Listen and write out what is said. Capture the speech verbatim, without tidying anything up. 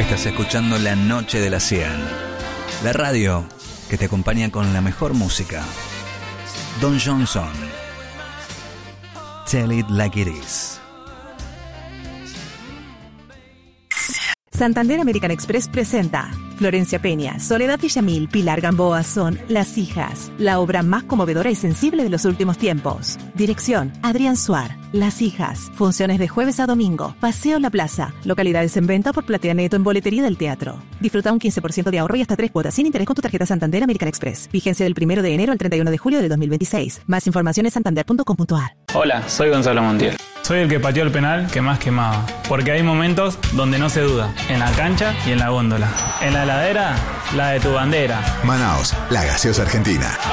Estás escuchando La Noche de la cien, la radio que te acompaña con la mejor música. Don Johnson, Tell It Like It Is. Santander American Express presenta Florencia Peña, Soledad Villamil, Pilar Gamboa son Las Hijas, la obra más conmovedora y sensible de los últimos tiempos. Dirección, Adrián Suar. Las Hijas, funciones de jueves a domingo, Paseo La Plaza, localidades en venta por Platea Neto en boletería del teatro. Disfruta un quince por ciento de ahorro y hasta tres cuotas sin interés con tu tarjeta Santander American Express. Vigencia del primero de enero al treinta y uno de julio del dos mil veintiséis. Más información en santander punto com punto a r. Hola, soy Gonzalo Montiel. Soy el que pateó el penal que más quemaba, porque hay momentos donde no se duda, en la cancha y en la góndola. En la heladera, la de tu bandera. Manaos, la gaseosa argentina.